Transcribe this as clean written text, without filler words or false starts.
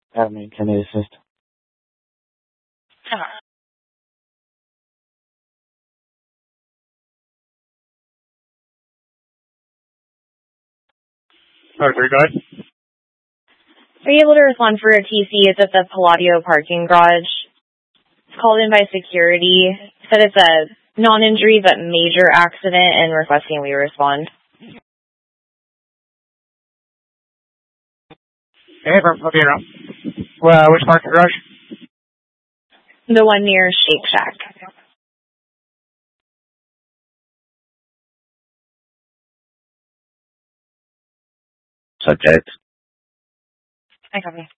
Admin, can I assist? Sorry, go ahead. Are you able to respond for a TC? It's at the Palladio parking garage. It's called in by security. Said it's a non-injury but major accident and requesting we respond. Hey, I'll be around. Which parking garage? The one near Shake Shack. Subject. I copy.